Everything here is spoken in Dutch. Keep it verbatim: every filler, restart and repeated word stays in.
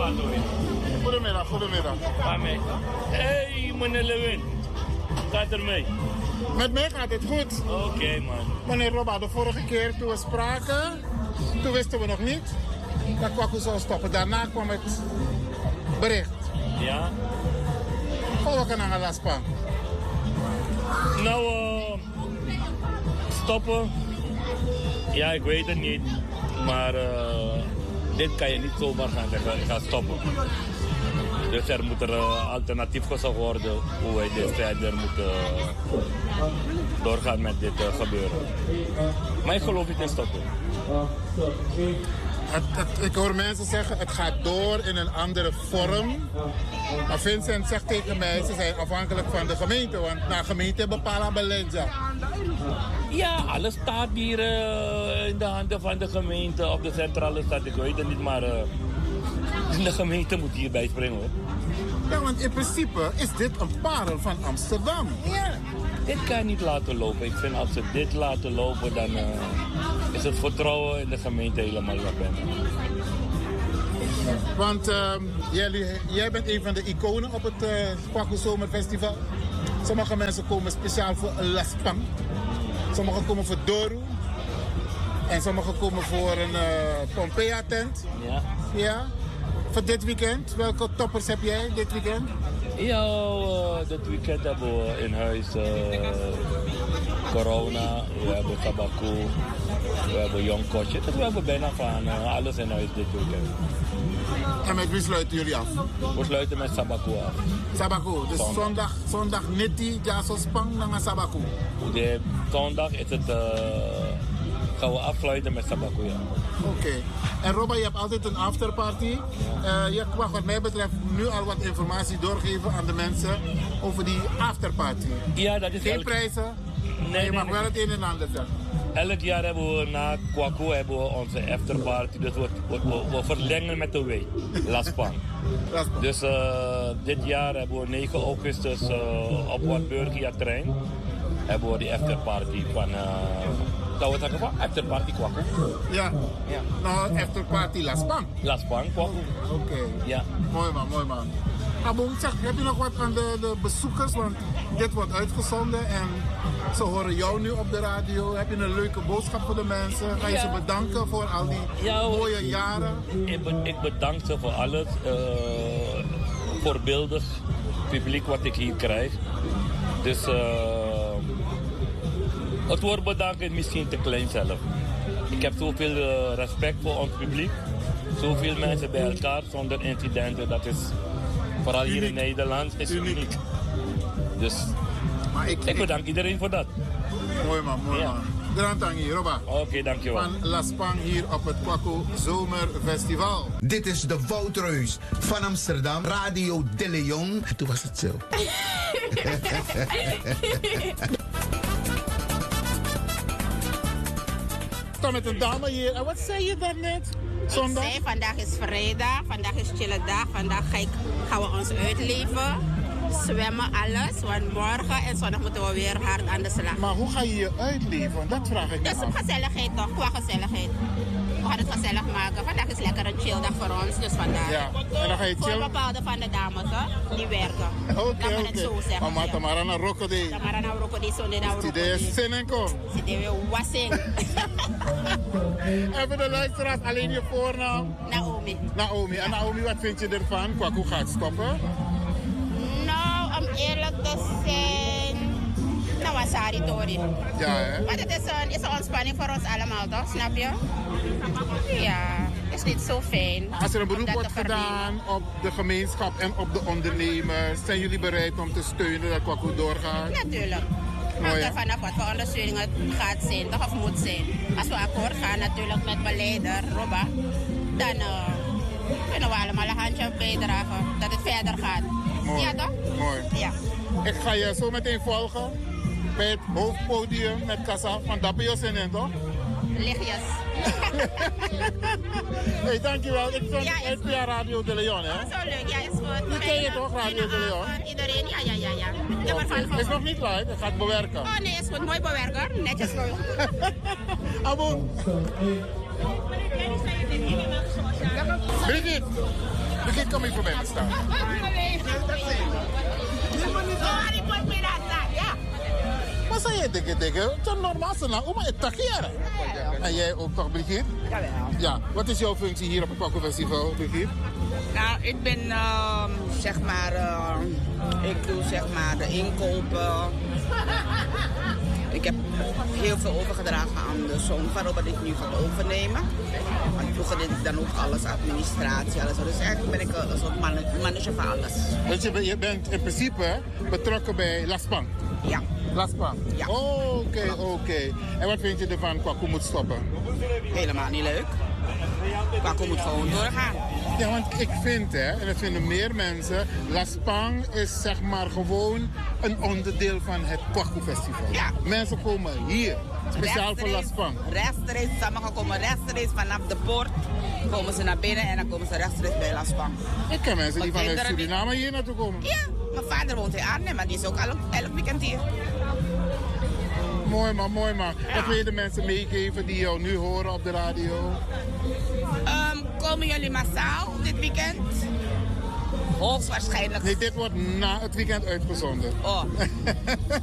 Goedemiddag, goedemiddag. Waarmee? Hé, hey, meneer Lewin. Gaat er mee? Met mij gaat het goed. Oké, okay, man. Meneer Robba, de vorige keer toen we spraken, toen wisten we nog niet dat Kwaku zou stoppen. Daarna kwam het bericht. Ja? Wat kan aan Laspan? Nou, uh, stoppen? Ja, ik weet het niet. Maar uh, dit kan je niet zomaar gaan zeggen, ik ga stoppen. Dus er moet er uh, alternatief gezocht worden hoe wij dit verder moeten uh, doorgaan met dit uh, gebeuren. Maar ik geloof niet in stoppen. Het, het, ik hoor mensen zeggen, het gaat door in een andere vorm. Maar Vincent zegt tegen mij, ze zijn afhankelijk van de gemeente, want naar gemeente bepalen beleid. Ja, alles staat hier uh, in de handen van de gemeente of de centrale stad. Ik weet het niet, maar uh, de gemeente moet hierbij springen, hoor. Ja, want in principe is dit een parel van Amsterdam. Ja, dit kan je niet laten lopen. Ik vind als ze dit laten lopen, dan uh, is het vertrouwen in de gemeente helemaal weg. Want uh, jij, jij bent een van de iconen op het uh, Kwaku Zomerfestival. Sommige mensen komen speciaal voor Laspan. Sommigen komen voor Doru. En sommigen komen voor een uh, Pompeia-tent. Ja. Ja. Voor dit weekend, welke toppers heb jij dit weekend? Ja, uh, dit weekend hebben we in huis uh, Corona, we hebben Sabaku, we hebben Jong Kotje. Dus we hebben bijna van uh, alles in huis dit weekend. En met wie sluiten jullie af? We sluiten met Sabaku af. Sabaku, dus zondag, zondag, zondag neti, ja, zo spang naar Sabaku. De zondag is het, uh, gaan we afsluiten met Sabaku, ja. Oké. Okay. En Robba, je hebt altijd een afterparty. Ja. Uh, je mag wat mij betreft nu al wat informatie doorgeven aan de mensen over die afterparty. Ja, dat is geen elk... prijzen, nee, maar je nee, mag nee. wel het een en ander zeggen. Elk jaar hebben we na Kwaku hebben we onze afterparty. Dus we, we, we, we verlengen met de week. Laspan. Dus uh, dit jaar hebben we negen augustus uh, op Wat Burgia trein. Hebben we die afterparty van... Uh, dat we zeggen van afterparty Kwaku. Ja. Ja. Nou, afterparty Laspan. Laspan Kwaku. Oké. Okay. Ja. Mooi man, mooi man. Abong, zeg, heb je nog wat aan de, de bezoekers? Want dit wordt uitgezonden en ze horen jou nu op de radio. Heb je een leuke boodschap voor de mensen? Ga je ja. ze bedanken voor al die ja, mooie jaren? Ik, be, ik bedank ze voor alles. Uh, voorbeeldig publiek wat ik hier krijg. Dus uh, het woord bedanken is misschien te klein zelf. Ik heb zoveel uh, respect voor ons publiek. Zoveel mensen bij elkaar zonder incidenten. Dat is vooral hier uniek. In Nederland is uniek. uniek. Dus maar ik, ik bedank ik... iedereen voor dat. Mooi man, mooi ja. man. Grand Tangi, Robba. Oké, okay, dankjewel. Van Laspan hier op het Kwaku Zomerfestival. Dit is de Woutreus van Amsterdam, Radio De Leon. Toen was het zo. Kom met een dame hier. En wat zei je dan net? Zondag? Ik zei, vandaag is vrijdag, vandaag is chille dag. Vandaag ga ik, gaan we ons uitleven. Zwemmen, alles. Want morgen en zondag moeten we weer hard aan de slag. Maar hoe ga je je uitleven? Dat vraag ik me Dus af. gezelligheid toch, qua gezelligheid. We gaan het gezellig maken. Vandaag is lekker een chill dag voor ons, dus vandaag. Ja, en dan ga je chill? Voor bepaalde van de dames, hè, die werken. Oké, okay, Laat me okay. het zo zeggen. Maar Tamara na rokodi. Tamara na rokodi, zonde na rokodi. Die is zin en kom. Die is wassing. Even de luisteraars, alleen je voornaam? Naomi. Naomi. En Naomi, wat vind je ervan? Kwaku gaat stoppen? Nou, om eerlijk te zijn... Nou, was Sari Tori. Ja, hè? Maar het is een, is een ontspanning voor ons allemaal, toch? Snap je? Ja, het is niet zo fijn. Als er een beroep wordt gedaan op de gemeenschap en op de ondernemers, zijn jullie bereid om te steunen dat Kwaku doorgaat? Natuurlijk. Hangt er vanaf wat voor ondersteuning het gaat zijn, toch? Of moet zijn. Als we akkoord gaan natuurlijk met beleider, Robba, dan uh, kunnen we allemaal een handje bijdragen dat het verder gaat. Mooi. Ja, toch? Mooi. Ja. Ik ga je zo meteen volgen bij het hoofdpodium met Kassa, want daar ben je zin in, toch? Lichtjes. Hey, dankjewel. Ik vind ja, S P A Radio De Leon, hè? Oh, zo leuk. Ja, is goed. Die ken je toch, Radio De Leon? Iedereen, ja, ja, ja. ja. Okay. Het is nog niet live, het gaat bewerken. Oh nee, is goed. Mooi bewerken. Netjes mooi. Abon. Brigitte, Brigitte, kom even voorbij me staan. Maar zei je dikke dikke? Het is normaal zo lang. Oma, het tageren. En jij ook toch, Brigitte? Jawel. Ja. Wat is jouw functie hier op het Paco Festival, Brigitte? Nou, ik ben uh, zeg maar, uh, ik doe zeg maar de inkopen. Ik heb heel veel overgedragen aan de zoon van Robert die ik nu gaat overnemen. Want vroeger deed ik dan ook alles, administratie, alles. Dus eigenlijk ben ik een soort man- manager van alles. Dus je, je bent in principe betrokken bij Laspang? Ja. Laspang? Ja. Oh, oké, oké. Okay. En wat vind je ervan, Kwaku moet stoppen? Helemaal niet leuk. Kwaku moet gewoon doorgaan. Ja, want ik vind, hè, en dat vinden meer mensen, Laspang is zeg maar gewoon een onderdeel van het Kwaku Festival. Ja. Mensen komen hier, speciaal voor Laspang. Rechtstreeks, sommigen komen rechtstreeks vanaf de poort. Komen ze naar binnen en dan komen ze rechtstreeks bij Laspang. Ik ken mensen die Wat vanuit kinderen die- Suriname hier naartoe komen. Ja, mijn vader woont in Arnhem, maar die is ook elk, elk weekend hier. Mooi man, mooi man. Wat wil je de mensen meegeven die jou nu horen op de radio? Um, komen jullie massaal dit weekend? Hoogstwaarschijnlijk. Nee, dit wordt na het weekend uitgezonden. Oh.